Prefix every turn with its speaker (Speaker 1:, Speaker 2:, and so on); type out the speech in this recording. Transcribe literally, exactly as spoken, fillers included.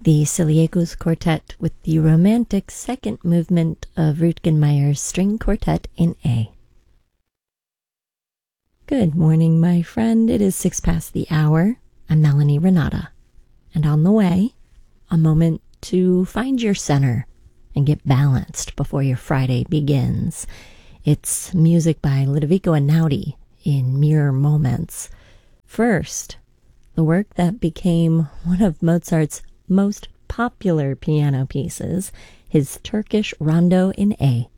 Speaker 1: the Siliacos Quartet with the romantic second movement of Rütgen-Meyer's String Quartet in A. Good morning, my friend. It is six past the hour. I'm Melanie Renata. And on the way, a moment to find your center and get balanced before your Friday begins. It's music by Ludovico Einaudi in Mere Moments. First, the work that became one of Mozart's most popular piano pieces, his Turkish Rondo in A,